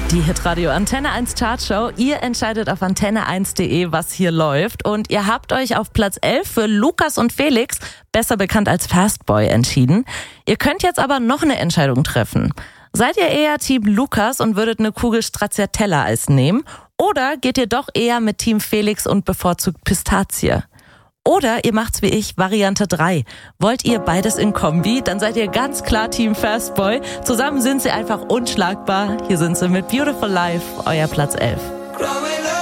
Die Hitradio Antenne 1 Chartshow. Ihr entscheidet auf antenne1.de, was hier läuft. Und ihr habt euch auf Platz 11 für Lukas und Felix, besser bekannt als Fastboy, entschieden. Ihr könnt jetzt aber noch eine Entscheidung treffen. Seid ihr eher Team Lukas und würdet eine Kugel Stracciatella-Eis nehmen? Oder geht ihr doch eher mit Team Felix und bevorzugt Pistazie? Oder ihr macht's wie ich, Variante 3. Wollt ihr beides in Kombi? Dann seid ihr ganz klar Team Fastboy. Zusammen sind sie einfach unschlagbar. Hier sind sie mit Beautiful Life, euer Platz 11.